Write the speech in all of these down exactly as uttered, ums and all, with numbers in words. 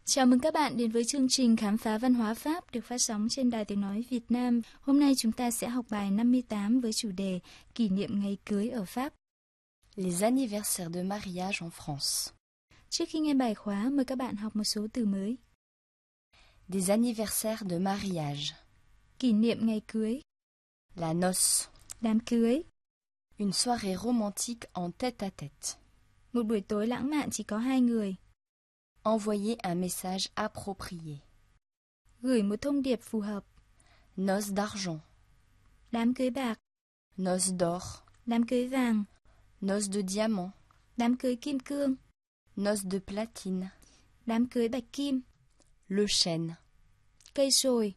Chào mừng các bạn đến với chương trình Khám phá văn hóa Pháp được phát sóng trên Đài Tiếng nói Việt Nam. Hôm nay chúng ta sẽ học bài năm mươi tám với chủ đề Kỷ niệm ngày cưới ở Pháp. Les anniversaires de mariage en France. Trước khi nghe bài khóa, mời các bạn học một số từ mới. Des anniversaires de mariage. Kỷ niệm ngày cưới. La noce. Đám cưới. Une soirée romantique en tête-à-tête. Một buổi tối lãng mạn chỉ có hai người. Envoyer un message approprié. Gửi một thông điệp phù hợp. Noces d'argent. Đám cưới bạc. Noces d'or. Đám cưới vàng. Noces de diamant. Đám cưới kim cương. Noces de platine. Đám cưới bạch kim. Le chêne. Cây sồi.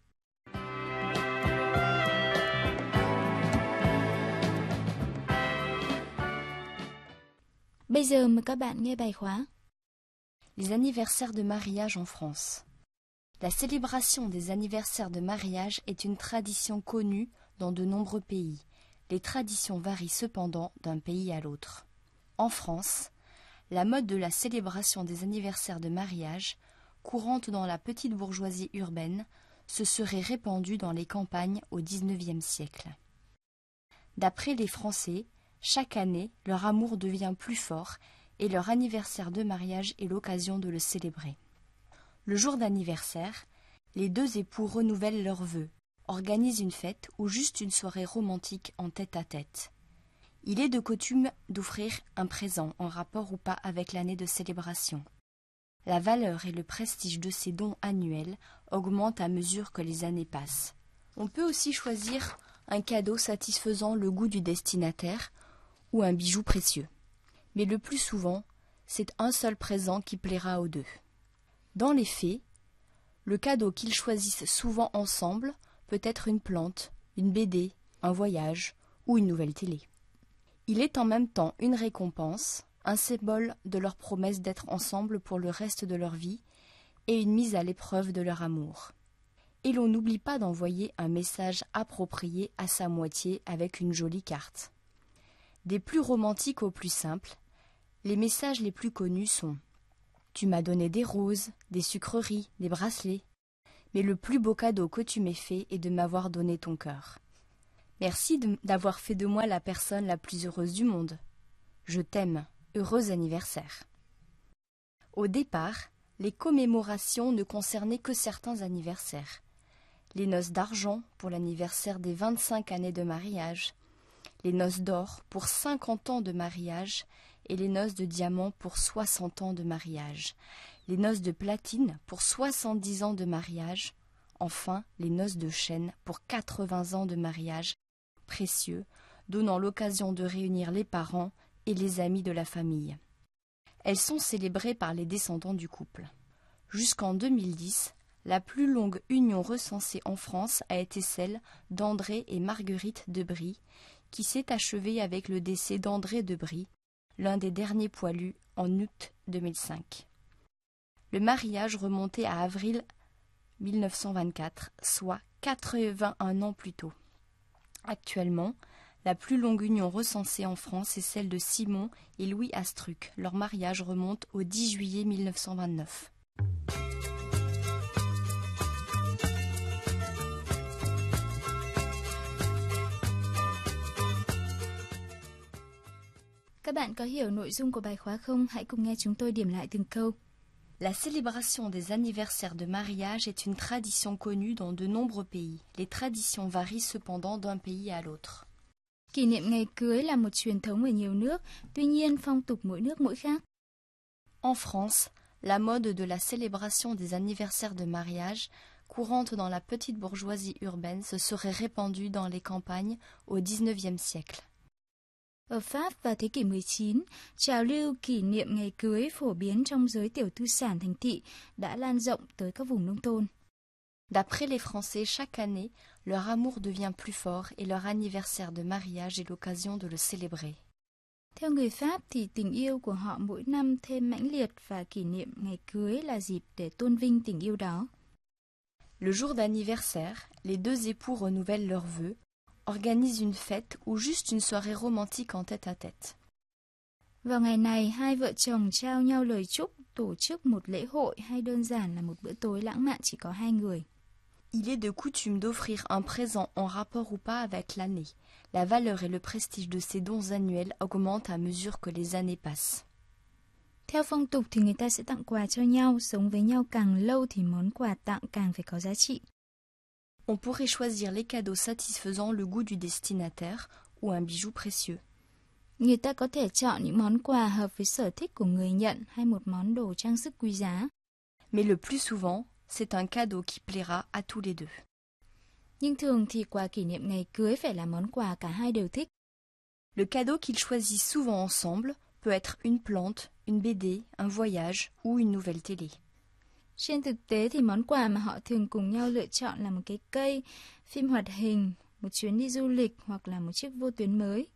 Bây giờ mời các bạn nghe bài khóa. Les anniversaires de mariage en France. La célébration des anniversaires de mariage est une tradition connue dans de nombreux pays. Les traditions varient cependant d'un pays à l'autre. En France, la mode de la célébration des anniversaires de mariage, courante dans la petite bourgeoisie urbaine, se serait répandue dans les campagnes au dix-neuvième siècle. D'après les Français, chaque année, leur amour devient plus fort et leur anniversaire de mariage est l'occasion de le célébrer. Le jour d'anniversaire, les deux époux renouvellent leurs vœux, organisent une fête ou juste une soirée romantique en tête-à-tête. Il est de coutume d'offrir un présent en rapport ou pas avec l'année de célébration. La valeur et le prestige de ces dons annuels augmentent à mesure que les années passent. On peut aussi choisir un cadeau satisfaisant le goût du destinataire ou un bijou précieux. Mais le plus souvent, c'est un seul présent qui plaira aux deux. Dans les faits, le cadeau qu'ils choisissent souvent ensemble peut être une plante, une B D, un voyage ou une nouvelle télé. Il est en même temps une récompense, un symbole de leur promesse d'être ensemble pour le reste de leur vie et une mise à l'épreuve de leur amour. Et l'on n'oublie pas d'envoyer un message approprié à sa moitié avec une jolie carte. Des plus romantiques aux plus simples, les messages les plus connus sont « Tu m'as donné des roses, des sucreries, des bracelets, mais le plus beau cadeau que tu m'aies fait est de m'avoir donné ton cœur. Merci de, d'avoir fait de moi la personne la plus heureuse du monde. Je t'aime, heureux anniversaire. » Au départ, les commémorations ne concernaient que certains anniversaires. Les noces d'argent pour l'anniversaire des vingt-cinq années de mariage, les noces d'or pour cinquante ans de mariage et les noces de diamant pour soixante ans de mariage, les noces de platine pour soixante-dix ans de mariage, enfin les noces de chêne pour quatre-vingts ans de mariage, précieux, donnant l'occasion de réunir les parents et les amis de la famille. Elles sont célébrées par les descendants du couple. Jusqu'en deux mille dix, la plus longue union recensée en France a été celle d'André et Marguerite de Brie, qui s'est achevée avec le décès d'André de Brie, l'un des derniers poilus, en août deux mille cinq. Le mariage remontait à avril mille neuf cent vingt-quatre, soit quatre-vingt-un ans plus tôt. Actuellement, la plus longue union recensée en France est celle de Simon et Louis Astruc. Leur mariage remonte au dix juillet mille neuf cent vingt-neuf. Các bạn có hiểu nội dung của bài khóa không? Hãy cùng nghe chúng tôi điểm lại từng câu. La célébration des anniversaires de mariage est une tradition connue dans de nombreux pays. Les traditions varient cependant d'un pays à l'autre. Kỷ niệm ngày cưới là một truyền thống ở nhiều nước, tuy nhiên phong tục mỗi nước mỗi khác. En France, la mode de la célébration des anniversaires de mariage, courante dans la petite bourgeoisie urbaine, se serait répandue dans les campagnes au dix-neuvième siècle. Ở Pháp vào thế kỷ mười chín, trào lưu kỷ niệm ngày cưới phổ biến trong giới tiểu tư sản thành thị đã lan rộng tới các vùng nông thôn. D'après les Français, chaque année, leur amour devient plus fort et leur anniversaire de mariage est l'occasion de le célébrer. Theo người Pháp thì tình yêu của họ mỗi năm thêm mãnh liệt và kỷ niệm ngày cưới là dịp để tôn vinh tình yêu đó. Le jour d'anniversaire, les deux époux renouvellent leurs vœux, organisent une fête ou juste une soirée romantique en tête-à-tête. Vào ngày này, hai vợ chồng trao nhau lời chúc, tổ chức một lễ hội hay đơn giản là một bữa tối lãng mạn chỉ có hai người. Il est de coutume d'offrir un présent en rapport ou pas avec l'année. La valeur et le prestige de ces dons annuels augmentent à mesure que les années passent. Theo phong tục thì người ta sẽ tặng quà cho nhau, sống với nhau càng lâu thì món quà tặng càng phải có giá trị. On pourrait choisir les cadeaux satisfaisant le goût du destinataire ou un bijou précieux. Người ta có thể chọn những món quà hợp với sở thích của người nhận hay một món đồ trang sức quý giá. Mais le plus souvent, c'est un cadeau qui plaira à tous les deux. Nhưng thường thì quà kỷ niệm ngày cưới phải là món quà cả hai đều thích. Le cadeau qu'ils choisissent souvent ensemble peut être une plante, une B D, un voyage ou une nouvelle télé. Trên thực tế thì món quà mà họ thường cùng nhau lựa chọn là một cái cây, phim hoạt hình, một chuyến đi du lịch hoặc là một chiếc vô tuyến mới.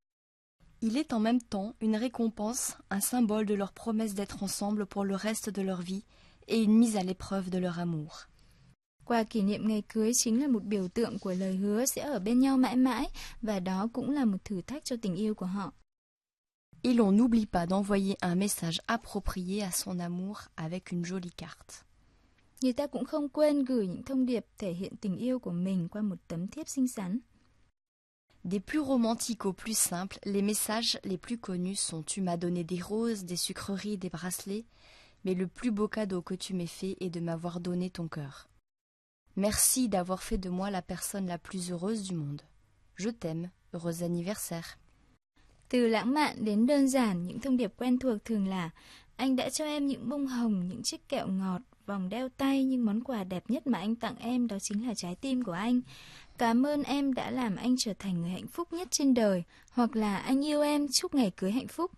Il est en même temps une récompense, un symbole de leur promesse d'être ensemble pour le reste de leur vie et une mise à l'épreuve de leur amour. Quà kỷ niệm ngày cưới chính là một biểu tượng của lời hứa sẽ ở bên nhau mãi mãi và đó cũng là một thử thách cho tình yêu của họ. Et l'on n'oublie pas d'envoyer un message approprié à son amour avec une jolie carte. Người ta cũng không quên gửi những thông điệp thể hiện tình yêu của mình qua một tấm thiếp xinh xắn. Des plus romantiques aux plus simples, les messages les plus connus sont « Tu m'as donné des roses, des sucreries, des bracelets, mais le plus beau cadeau que tu m'aies fait est de m'avoir donné ton cœur. Merci d'avoir fait de moi la personne la plus heureuse du monde. Je t'aime, heureux anniversaire. » Từ lãng mạn đến đơn giản, những thông điệp quen thuộc thường là anh đã cho em những bông hồng, những chiếc kẹo ngọt, vòng đeo tay, nhưng món quà đẹp nhất mà anh tặng em đó chính là trái tim của anh. Cảm ơn em đã làm anh trở thành người hạnh phúc nhất trên đời, hoặc là anh yêu em, chúc ngày cưới hạnh phúc.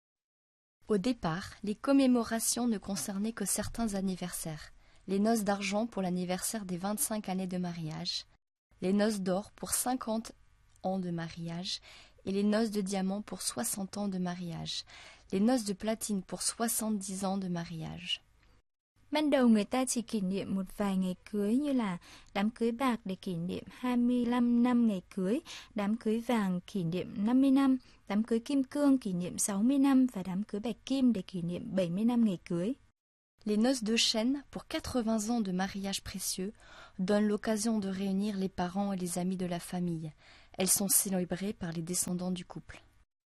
Au départ, les commémorations ne concernaient que certains anniversaires. Les noces d'argent pour l'anniversaire des vingt-cinq années de mariage, les noces d'or pour cinquante ans de mariage et les noces de diamant pour soixante ans de mariage, les noces de platine pour soixante-dix ans de mariage. Ban đầu người ta chỉ kỷ niệm một vài ngày cưới như là đám cưới bạc để kỷ niệm hai mươi lăm năm ngày cưới, đám cưới vàng kỷ niệm năm mươi năm, đám cưới kim cương kỷ niệm sáu mươi năm và đám cưới bạch kim để kỷ niệm bảy mươi năm ngày cưới. Les noces de chêne pour quatre-vingts ans de mariage précieux donnent l'occasion de réunir les parents et les amis de la famille. Elles sont célébrées par les descendants du couple.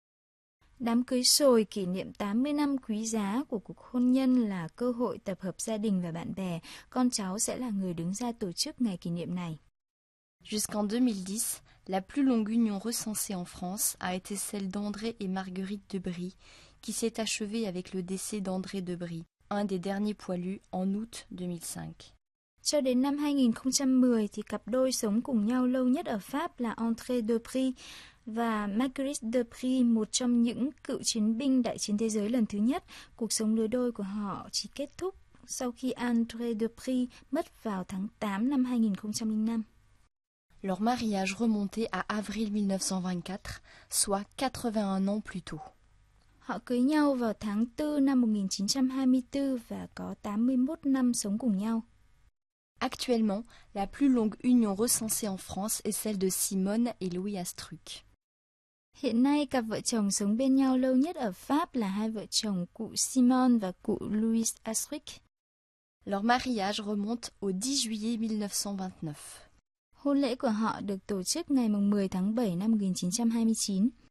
Đám cưới sồi kỷ niệm tám mươi năm quý giá của cuộc hôn nhân là cơ hội tập hợp gia đình và bạn bè. Con cháu sẽ là người đứng ra tổ chức ngày kỷ niệm này. Jusqu'en deux mille dix, la plus longue union recensée en France a été celle d'André et Marguerite Debry, qui s'est achevée avec le décès d'André Debry, un des derniers poilus, en août deux mille cinq. Cho đến năm hai nghìn không trăm mười thì cặp đôi sống cùng nhau lâu nhất ở Pháp là André Debry và Marguerite Debry, một trong những cựu chiến binh Đại chiến thế giới lần thứ nhất. Cuộc sống lứa đôi của họ chỉ kết thúc sau khi André Debry mất vào tháng tám năm hai nghìn không trăm lẻ năm. Leur mariage remontait à avril mille neuf cent vingt-quatre, soit quatre-vingt-un ans plus tôt. Họ cưới nhau vào tháng tư năm một nghìn chín trăm hai mươi tư và có tám mươi mốt năm sống cùng nhau. Actuellement, la plus longue union recensée en France est celle de Simone et Louis Astruc. Hiện nay, cặp vợ chồng sống bên nhau lâu nhất ở Pháp là hai vợ chồng cụ Simone và cụ Louis Astruc. Leur mariage remonte au dix juillet mille neuf cent vingt-neuf. Hôn lễ của họ được tổ chức ngày mười tháng bảy năm một nghìn chín trăm hai mươi chín.